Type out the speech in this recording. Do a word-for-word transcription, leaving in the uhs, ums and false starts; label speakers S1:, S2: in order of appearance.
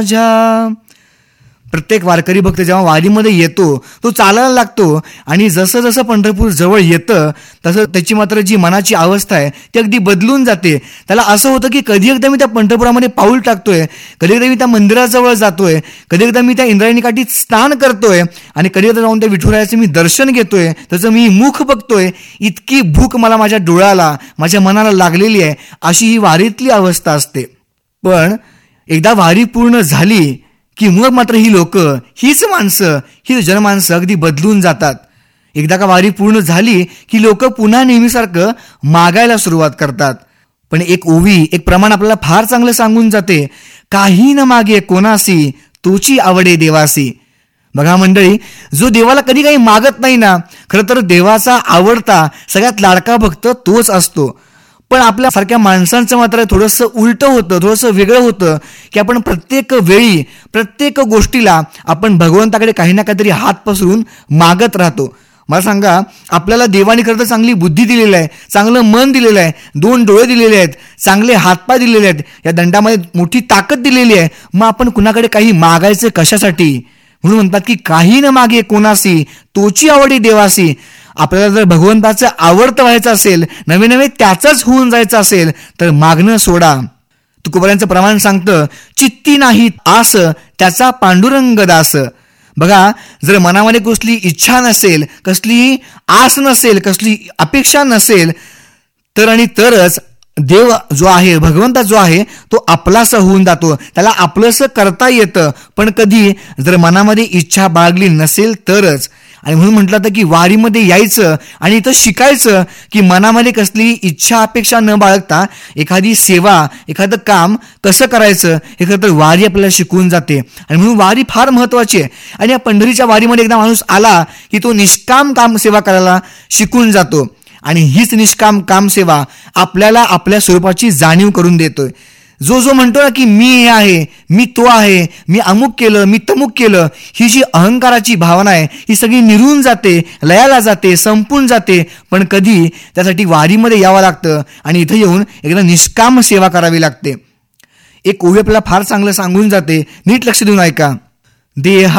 S1: माझ्या. प्रत्येक वारकरी भक्त जेव्हा वारीमध्ये येतो तो चालायला लागतो आणि जसं जसं पंढरपूर जवळ येतं तसं त्याची मात्र जी मनाची अवस्था आहे ती अगदी बदलून जाते. त्याला असं होतं की कधी एकदा मी त्या पंढरपुरामध्ये पाऊल टाकतोय, कधी एकदा मी त्या मंदिराजवळ जातोय, कधी एकदा मी त्या इंद्रायणी काठीत स्नान करतोय आणि कधी एकदा जाऊन त्या विठुरायाचं मी दर्शन घेतोय, त्याचं मी मुख बघतोय. इतकी भूक मला माझ्या डोळ्याला माझ्या मनाला लागलेली आहे, अशी ही वारीतली अवस्था असते. पण एकदा वारी पूर्ण झाली की मग मात्र ही लोक, हीच माणसं, ही जनमानसं अगदी बदलून जातात. एकदा का वारी पूर्ण झाली की लोक पुन्हा नेहमीसारखं मागायला सुरुवात करतात. पण एक ओवी, एक प्रमाण आपल्याला फार चांगलं सांगून जाते, काही न मागे कोणासी तोची आवडे देवासी. बघा मंडळी, जो देवाला कधी काही मागत नाही ना, खरं तर देवाचा आवडता सगळ्यात लाडका भक्त तोच असतो. पण आपल्या सारख्या माणसांचं मात्र थोडंसं उलटं होतं, थोडंसं वेगळं होतं की आपण प्रत्येक वेळी प्रत्येक गोष्टीला आपण भगवंताकडे काही ना काहीतरी हात पसरून मागत राहतो. मला सांगा, आपल्याला देवाने खरं तर चांगली बुद्धी दिलेली आहे, चांगलं मन दिलेलं आहे, दोन डोळे दिलेले आहेत, चांगले हातपाय दिलेले आहेत, या दंडामध्ये मोठी ताकद दिलेली आहे. मग आपण कुणाकडे काही मागायचं कशासाठी? म्हणून म्हणतात की काही न मागे कोणासी तोची आवडी देवासी. आपल्याला जर भगवंताचं आवडतं व्हायचं असेल, नवे नवे त्याचंच होऊन जायचं असेल तर मागणं सोडा. तुकोबारायांचं प्रमाण सांगतं, चित्ती नाही आस त्याचा पांडुरंग दास. बघा, जर मनामध्ये कसली इच्छा नसेल, कसली आस नसेल, कसली अपेक्षा नसेल तर आणि तरच देव जो आहे, भगवंता जो आहे तो आपलासा होऊन जातो, त्याला आपलंसं करता येतं. पण कधी जर मनामध्ये इच्छा बाळगली नसेल तरच. आणि म्हणून म्हटलं तर की वारीमध्ये यायचं आणि इथं शिकायचं की मनामध्ये कसली इच्छा अपेक्षा न बाळगता एखादी सेवा, एखादं काम कसं करायचं हे खरं तर वारी आपल्याला शिकवून जाते. आणि म्हणून वारी फार महत्वाची आहे. आणि या पंढरीच्या वारीमध्ये एकदा माणूस आला की तो निष्काम काम सेवा करायला शिकून जातो. आणि हीच निष्काम काम सेवा आपल्याला आपल्या स्वरूपाची जाणीव करून देतोय. जो जो म्हणतो ना की मी हे आहे, मी तो आहे, मी अमुक केलं, मी तमुक केलं, ही जी अहंकाराची भावना आहे ही सगळी निरून जाते, लयाला जाते, संपून जाते. पण कधी त्यासाठी वारीमध्ये यावं लागतं आणि इथं येऊन एकदा निष्काम सेवा करावी लागते. एक ओवी आपल्याला फार चांगलं सांगून जाते, नीट लक्ष देऊन ऐका. देहा